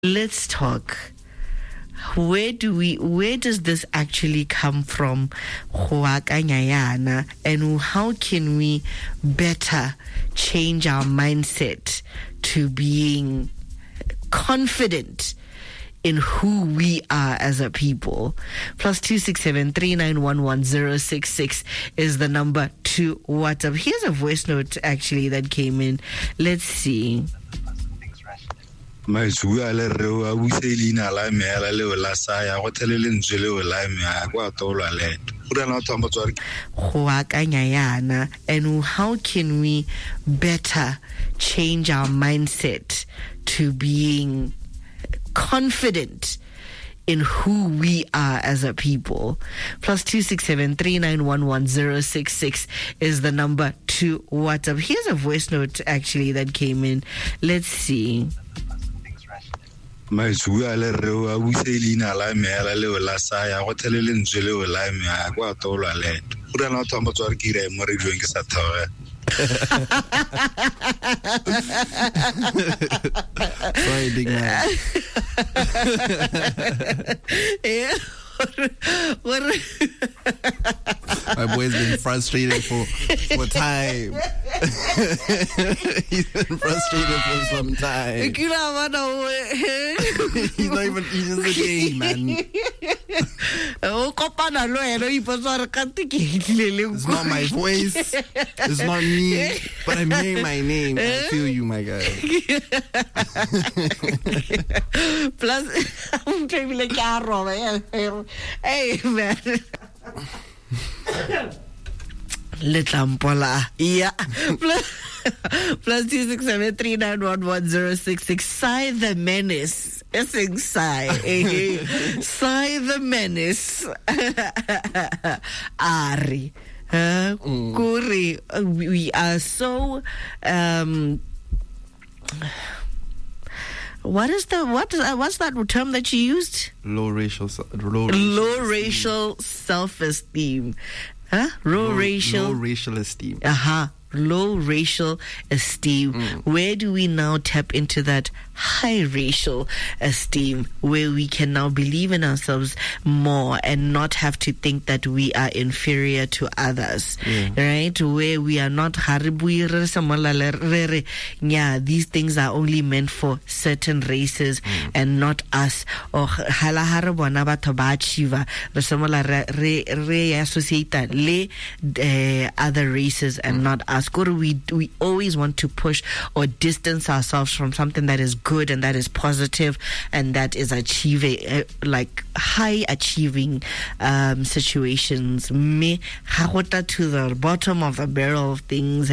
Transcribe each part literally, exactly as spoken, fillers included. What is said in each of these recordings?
Let's talk. Where do we? Where does this actually come from, and how can we better change our mindset to being confident in who we are as a people? Plus two six seven three nine one one zero six six is the number to WhatsApp. Here's a voice note actually that came in. Let's see. My suala rewa uselina la me ala le la saya go telele ntsele o la me a kwa tola le ura na thamba tswari go akanya yana. And how can we better change our mindset to being confident in who we are as a people? Plus two six seven three nine one one zero six six is the number to WhatsApp. Here's a voice note actually that came in. Let's see. My suala rewa uselina la me ala le la saya go telele ntsele o la me a kwa tola le ura na thamba tswari ki re mo re jweng ke sa thawe. Sorry, big man. Yeah. What? My boy's been frustrated for for time. He's been frustrated for some time. He's not even. He's just a game, man. It's not my voice. It's not me. But I'm hearing my name. I feel you, my guy. Plus, I'm trying to like, hey, man. Litlampola. Yeah. Plus, plus two six seven three nine one one zero six six. Sai the Menace. Essing Sai. Sai the Menace. Ari. Uh, mm. Kuri. We are so um What is the what is uh, what's that term that you used? Low racial low racial, low racial self-esteem. Huh? Low, low racial low racial esteem. Uh-huh. Low racial esteem. Mm. Where do we now tap into that high racial esteem, where we can now believe in ourselves more and not have to think that we are inferior to others, yeah. Right? Where we are not yeah, these things are only meant for certain races mm. and not us. Or associate le other races and mm. not us. We we always want to push or distance ourselves from something that is good and that is positive and that is achieving uh, like high achieving um, situations. Me hagota to the bottom of the barrel of things.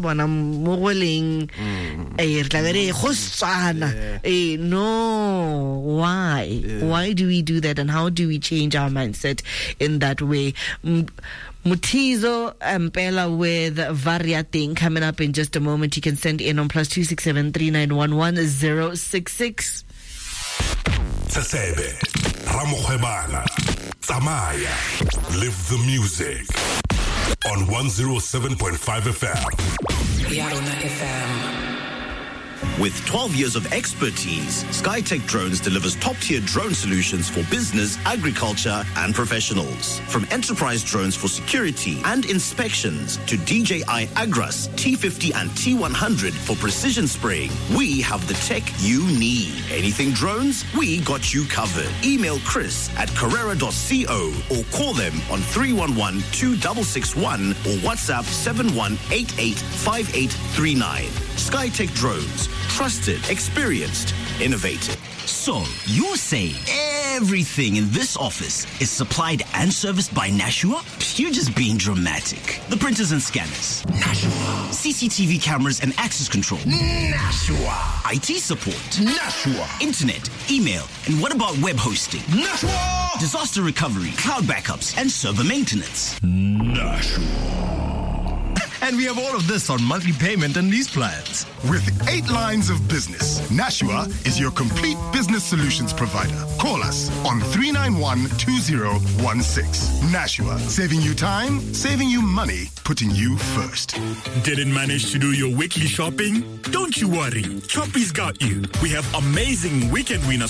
Mm. No, why? Yeah. Why do we do that, and how do we change our mindset in that way? Mutizo Mpela with Variating coming up in just a moment. You can send in on plus two six seven three nine one one zero six six. Tsebe, Ramokhebana, Tsamaya, live the music on one oh seven point five F M. Yarona F M. With twelve years of expertise, Skytech Drones delivers top-tier drone solutions for business, agriculture, and professionals. From enterprise drones for security and inspections to D J I Agras, T fifty and T one hundred for precision spraying, we have the tech you need. Anything drones, we got you covered. Email Chris at carrera dot co or call them on three one one two six six one or WhatsApp seven one eight eight five eight three nine. Skytech Drones. Trusted, experienced, innovative. So, you're saying everything in this office is supplied and serviced by Nashua? You're just being dramatic. The printers and scanners. Nashua. C C T V cameras and access control. Nashua. I T support. Nashua. Internet, email, and what about web hosting? Nashua. Disaster recovery, cloud backups, and server maintenance. Nashua. And we have all of this on monthly payment and lease plans. With eight lines of business, Nashua is your complete business solutions provider. Call us on three nine one, two zero one six. Nashua, saving you time, saving you money, putting you first. Didn't manage to do your weekly shopping? Don't you worry. Choppy's got you. We have amazing weekend winners